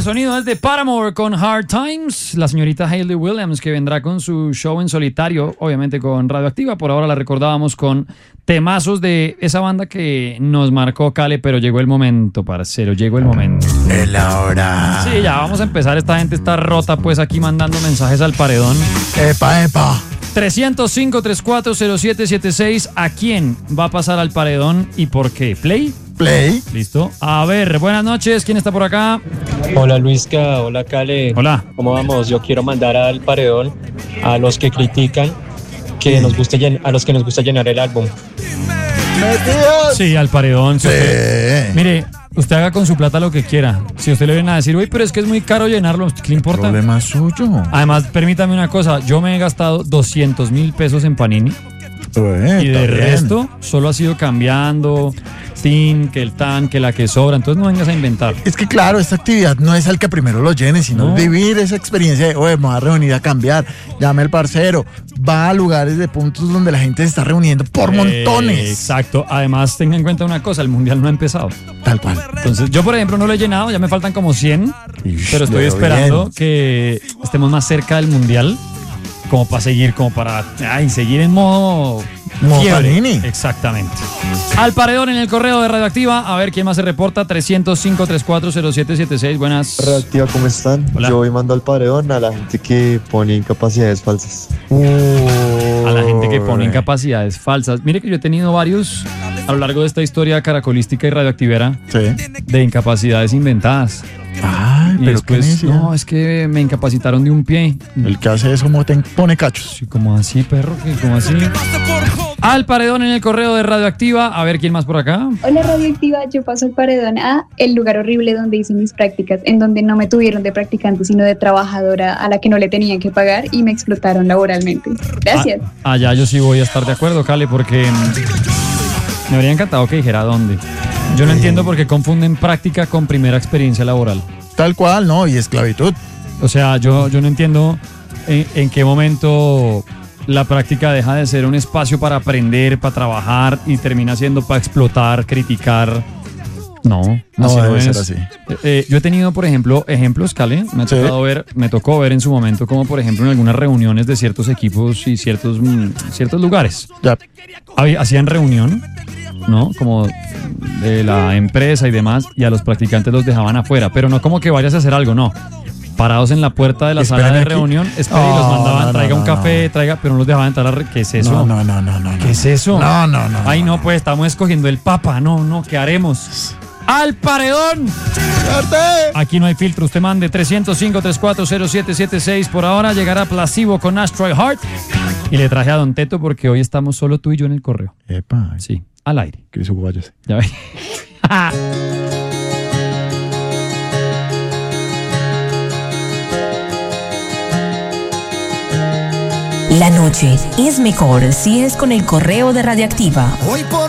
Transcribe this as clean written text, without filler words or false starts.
El sonido es de Paramore con Hard Times. La señorita Hayley Williams, que vendrá con su show en solitario, obviamente con Radioactiva. Por ahora la recordábamos con temazos de esa banda que nos marcó, Cale, pero llegó el momento, parcero, llegó el momento. Es la hora. Sí, ya vamos a empezar. Esta gente está rota, pues, aquí mandando mensajes al paredón. Epa, epa. 305-340776. ¿A quién va a pasar al paredón y por qué? ¿Play? Play. Listo. A ver, buenas noches. ¿Quién está por acá? Hola Luisca, hola Cale. Hola. ¿Cómo vamos? Yo quiero mandar al paredón a los que critican que a los que nos gusta llenar el álbum. ¡Metidos! Sí, al paredón. Sí. Mire, usted haga con su plata lo que quiera. Si usted le viene a decir, uy, pero es que es muy caro llenarlo, ¿qué le importa? Problema suyo. Además, permítame una cosa. Yo me he gastado 200.000 pesos en Panini. Y de resto, solo ha sido cambiando, que el tan, que la que sobra. Entonces no vengas a inventar. Es que claro, esta actividad no es al que primero lo llene, sino No. vivir esa experiencia de, oye, me voy a reunir a cambiar, llame al parcero, va a lugares de puntos donde la gente se está reuniendo por montones. Exacto. Además, tenga en cuenta una cosa, el mundial no ha empezado. Tal cual. Entonces, yo por ejemplo no lo he llenado, ya me faltan como 100, pero estoy pero esperando bien. que estemos más cerca del mundial, como para seguir en modo Modo fiebre. Panini. Exactamente. Al paredón en el correo de Radioactiva, a ver quién más se reporta. 305-340776. Buenas. Radioactiva, ¿cómo están? Hola. Yo hoy mando al paredón a la gente que pone incapacidades falsas. A la gente que pone incapacidades falsas. Mire que yo he tenido varios a lo largo de esta historia caracolística y radioactivera Sí. de incapacidades inventadas. Ay, Y pero qué después, necesidad. no, es que me incapacitaron de un pie. El que hace eso pone cachos. Sí, como así, perro, que como así. Al paredón en el correo de Radioactiva, a ver quién más por acá. Hola Radioactiva, yo paso el paredón a el lugar horrible donde hice mis prácticas, en donde no me tuvieron de practicante, sino de trabajadora a la que no le tenían que pagar y me explotaron laboralmente. Gracias. Allá yo sí voy a estar de acuerdo, Cale, porque me habría encantado que dijera dónde. Yo no entiendo por qué confunden práctica con primera experiencia laboral. Tal cual, ¿no? Y esclavitud. O sea, yo no entiendo en qué momento la práctica deja de ser un espacio para aprender, para trabajar y termina siendo para explotar, criticar. No, No así debe ser es. así. Yo he tenido, por ejemplo, ejemplos, Cale, Sí. me tocó ver en su momento como, por ejemplo, en algunas reuniones de ciertos equipos y ciertos lugares. Ya. Hacían reunión, ¿no? Como de la empresa y demás, y a los practicantes los dejaban afuera, pero no como que vayas a hacer algo, no. Parados en la puerta de la Esperen sala de aquí. reunión, y los mandaban, no, traiga no, un café, no. traiga, pero no los dejaban entrar. ¿Qué es eso? No. ¿Qué es eso? No. Ay, no, pues estamos escogiendo el papa. No, ¿qué haremos? ¡Al paredón! Aquí no hay filtro. Usted mande 305-340776. Por ahora llegará Placebo con Asteroid Heart. Y le traje a Don Teto porque hoy estamos solo tú y yo en el correo. Epa. Sí, al aire. Cris Hugo, váyase. Ya ve. La noche es mejor si es con el correo de Radioactiva. Hoy por